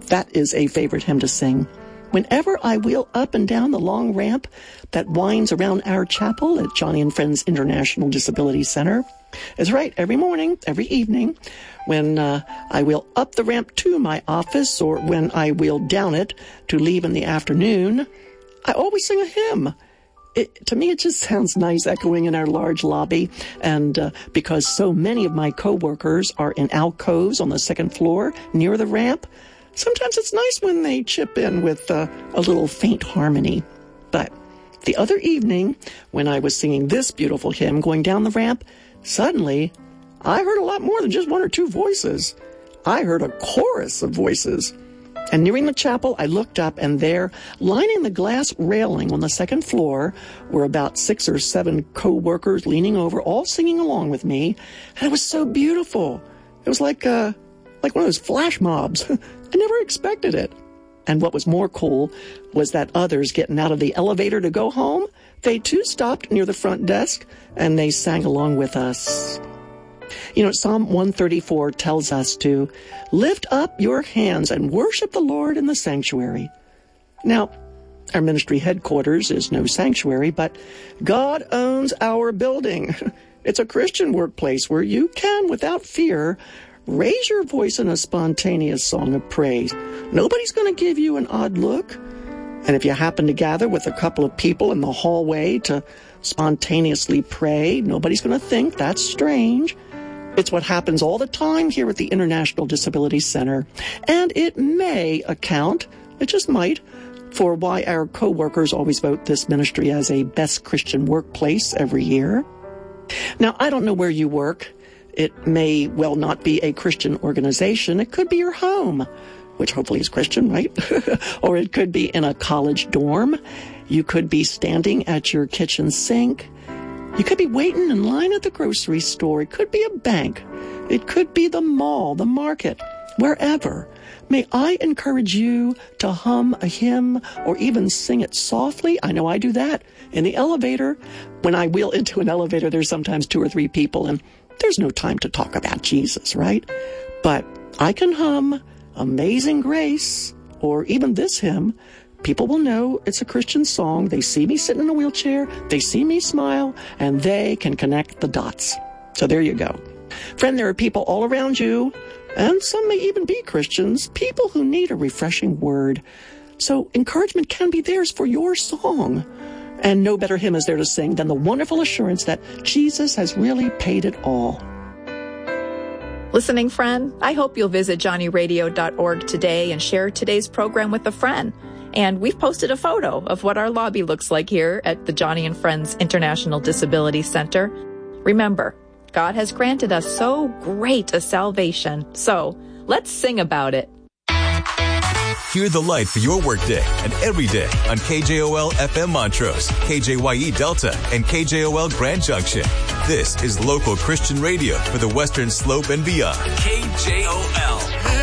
That is a favorite hymn to sing. Whenever I wheel up and down the long ramp that winds around our chapel at Johnny and Friends International Disability Center. That's right, every morning, every evening, when I wheel up the ramp to my office or when I wheel down it to leave in the afternoon, I always sing a hymn. To me, it just sounds nice echoing in our large lobby. And because so many of my coworkers are in alcoves on the second floor near the ramp, sometimes it's nice when they chip in with a little faint harmony. But the other evening, when I was singing this beautiful hymn going down the ramp, suddenly I heard a lot more than just one or two voices. I heard a chorus of voices. And nearing the chapel, I looked up, and there, lining the glass railing on the second floor, were about 6 or 7 co-workers leaning over, all singing along with me. And it was so beautiful. It was like one of those flash mobs. I never expected it. And what was more cool was that others getting out of the elevator to go home, they too stopped near the front desk, and they sang along with us. You know, Psalm 134 tells us to lift up your hands and worship the Lord in the sanctuary. Now, our ministry headquarters is no sanctuary, but God owns our building. It's a Christian workplace where you can, without fear, raise your voice in a spontaneous song of praise. Nobody's going to give you an odd look. And if you happen to gather with a couple of people in the hallway to spontaneously pray, nobody's going to think that's strange. It's what happens all the time here at the International Disability Center. And it may account, it just might, for why our co-workers always vote this ministry as a best Christian workplace every year. Now, I don't know where you work. It may well not be a Christian organization. It could be your home, which hopefully is Christian, right? Or it could be in a college dorm. You could be standing at your kitchen sink. You could be waiting in line at the grocery store. It could be a bank. It could be the mall, the market, wherever. May I encourage you to hum a hymn or even sing it softly. I know I do that in the elevator. When I wheel into an elevator, there's sometimes 2 or 3 people, and there's no time to talk about Jesus, right? But I can hum Amazing Grace or even this hymn. People will know it's a Christian song. They see me sitting in a wheelchair. They see me smile, and they can connect the dots. So there you go. Friend, there are people all around you, and some may even be Christians, people who need a refreshing word. So encouragement can be theirs for your song. And no better hymn is there to sing than the wonderful assurance that Jesus has really paid it all. Listening friend, I hope you'll visit johnnyradio.org today and share today's program with a friend. And we've posted a photo of what our lobby looks like here at the Johnny and Friends International Disability Center. Remember, God has granted us so great a salvation, so let's sing about it. Hear the light for your workday and every day on KJOL FM Montrose, KJYE Delta, and KJOL Grand Junction. This is local Christian radio for the Western Slope and beyond. KJOL.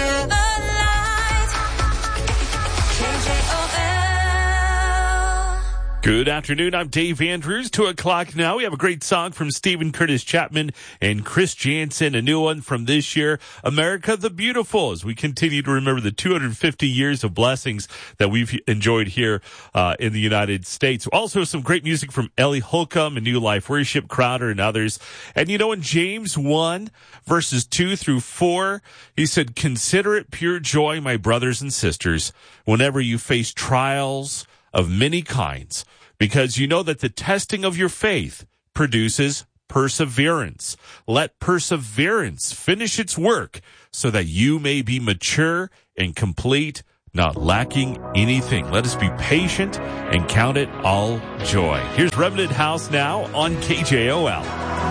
Good afternoon. I'm Dave Andrews. 2:00 now. We have a great song from Stephen Curtis Chapman and Chris Jansen, a new one from this year, America the Beautiful, as we continue to remember the 250 years of blessings that we've enjoyed here in the United States. Also, some great music from Ellie Holcomb and New Life Worship, Crowder, and others. And you know, in James 1, verses 2 through 4, he said, "Consider it pure joy, my brothers and sisters, whenever you face trials of many kinds, because you know that the testing of your faith produces perseverance. Let perseverance finish its work so that you may be mature and complete, not lacking anything." Let us be patient and count it all joy. Here's Remnant House now on KJOL.